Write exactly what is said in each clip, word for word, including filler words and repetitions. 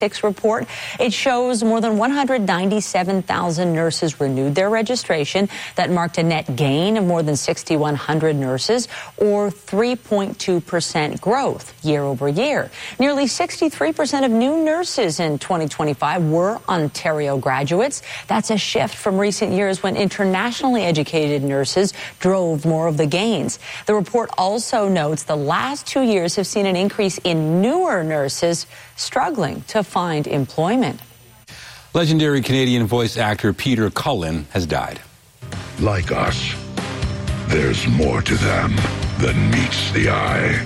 report. It shows more than one hundred ninety-seven thousand nurses renewed their registration. That marked a net gain of more than six thousand one hundred nurses, or three point two percent growth year over year. Nearly sixty-three percent of new nurses in twenty twenty-five were Ontario graduates. That's a shift from recent years when internationally educated nurses drove more of the gains. The report also notes the last two years have seen an increase in newer nurses struggling to find employment. Legendary Canadian voice actor Peter Cullen has died. Like us, there's more to them than meets the eye.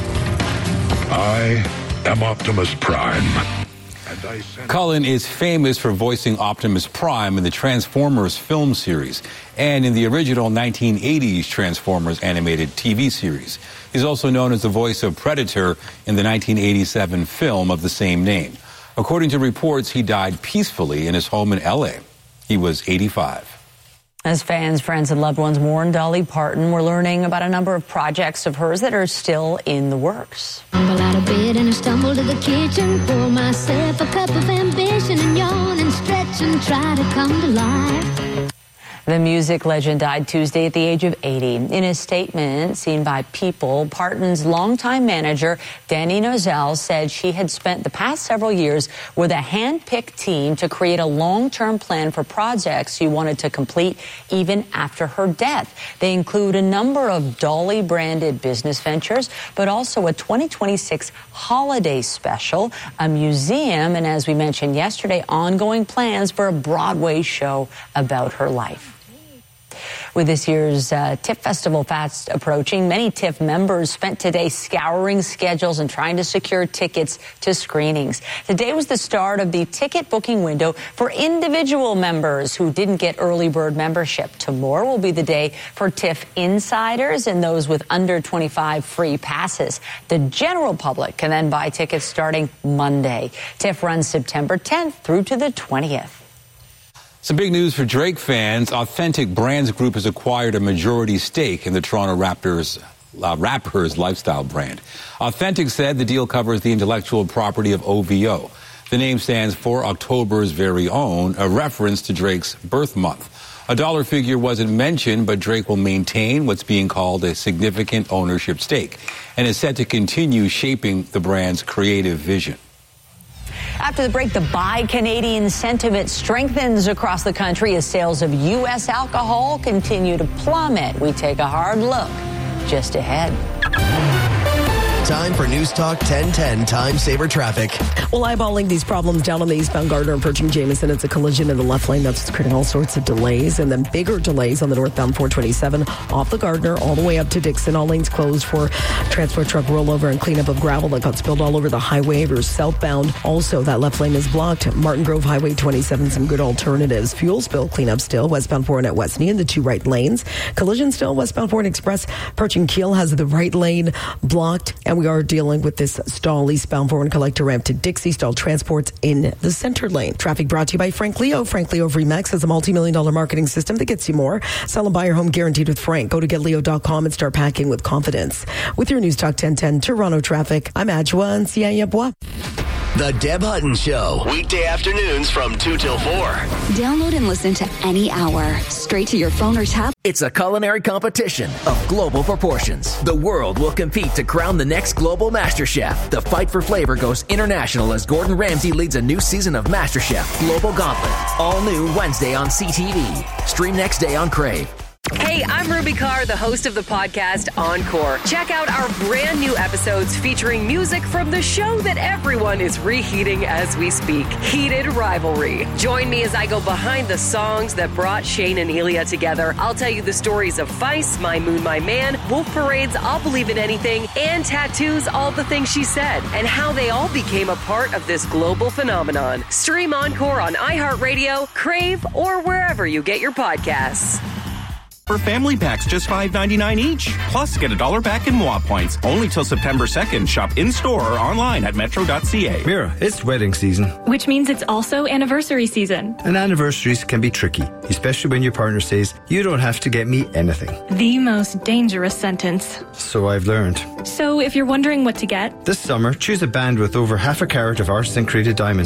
I am Optimus Prime. And I send- Cullen is famous for voicing Optimus Prime in the Transformers film series and in the original nineteen eighties Transformers animated T V series. He's also known as the voice of Predator in the nineteen eighty-seven film of the same name. According to reports, he died peacefully in his home in L A. He was eighty-five. As fans, friends, and loved ones mourn Dolly Parton, we're learning about a number of projects of hers that are still in the works. Stumble out of bed and I stumble to the kitchen, pour myself a cup of ambition and yawn and stretch and try to come to life. The music legend died Tuesday at the age of eighty. In a statement seen by People, Parton's longtime manager, Danny Nozell, said she had spent the past several years with a hand-picked team to create a long-term plan for projects she wanted to complete even after her death. They include a number of Dolly-branded business ventures, but also a twenty twenty-six holiday special, a museum, and as we mentioned yesterday, ongoing plans for a Broadway show about her life. With this year's uh, TIFF Festival fast approaching, many TIFF members spent today scouring schedules and trying to secure tickets to screenings. Today was the start of the ticket booking window for individual members who didn't get early bird membership. Tomorrow will be the day for TIFF insiders and those with under twenty-five free passes. The general public can then buy tickets starting Monday. TIFF runs September tenth through to the twentieth. Some big news for Drake fans. Authentic Brands Group has acquired a majority stake in the Toronto Raptors uh, Rappers lifestyle brand. Authentic said the deal covers the intellectual property of O V O. The name stands for October's Very Own, a reference to Drake's birth month. A dollar figure wasn't mentioned, but Drake will maintain what's being called a significant ownership stake and is set to continue shaping the brand's creative vision. After the break, the Buy Canadian sentiment strengthens across the country as sales of U S alcohol continue to plummet. We take a hard look just ahead. Time for News Talk ten ten Time Saver Traffic. Well, eyeballing these problems down on the eastbound Gardner approaching Jameson. It's a collision in the left lane that's creating all sorts of delays, and then bigger delays on the northbound four twenty-seven off the Gardner all the way up to Dixon. All lanes closed for transport truck rollover and cleanup of gravel that got spilled all over the highway. If you're southbound, also that left lane is blocked. Martin Grove Highway twenty-seven, some good alternatives. Fuel spill cleanup still. Westbound four and at Westney in the two right lanes. Collision still. Westbound four and Express approaching Kiel has the right lane blocked, and we are dealing with this stall eastbound four and collector ramp to Dixie. Stall transports in the center lane. Traffic brought to you by Frank Leo. Frank Leo Remax is a multi-million dollar marketing system that gets you more. Sell and buy your home guaranteed with Frank. Go to get leo dot com and start packing with confidence. With your News Talk ten ten Toronto traffic, I'm Adjoa and Sia Yabwa. The Deb Hutton Show. Weekday afternoons from two till four. Download and listen to any hour, straight to your phone or tablet. It's a culinary competition of global proportions. The world will compete to crown the next global master chef. The fight for flavor goes international as Gordon Ramsay leads a new season of MasterChef Global Gauntlet. All new Wednesday on C T V. Stream next day on Crave. Hey, I'm Ruby Carr, the host of the podcast Encore. Check out our brand new episodes featuring music from the show that everyone is reheating as we speak, Heated Rivalry. Join me as I go behind the songs that brought Shane and Elia together. I'll tell you the stories of Feist, My Moon, My Man, Wolf Parade's I'll Believe in Anything, and Tattoos, All the Things She Said, and how they all became a part of this global phenomenon. Stream Encore on iHeartRadio, Crave, or wherever you get your podcasts. For family packs, just five ninety-nine each. Plus, get a dollar back in M W A points. Only till September second. Shop in-store or online at metro dot c a. Mira, it's wedding season. Which means it's also anniversary season. And anniversaries can be tricky, especially when your partner says, you don't have to get me anything. The most dangerous sentence. So I've learned. So if you're wondering what to get, this summer, choose a band with over half a carat of artisan created diamonds